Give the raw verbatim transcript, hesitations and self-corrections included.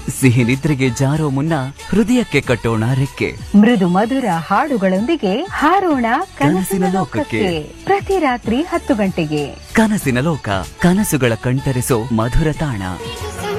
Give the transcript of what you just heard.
ಸಿಹಿ ನಿದ್ರೆಗೆ ಜಾರೋ ಮುನ್ನ ಹೃದಯಕ್ಕೆ ಕಟ್ಟೋಣ ರೆಕ್ಕೆ. ಮೃದು ಮಧುರ ಹಾಡುಗಳೊಂದಿಗೆ ಹಾರೋಣ ಕನಸಿನ ಲೋಕಕ್ಕೆ. ಪ್ರತಿ ರಾತ್ರಿ ಹತ್ತು ಗಂಟೆಗೆ ಕನಸಿನ ಲೋಕ, ಕನಸುಗಳ ಕಣ್ತರಿಸೋ ಮಧುರ ತಾಣ.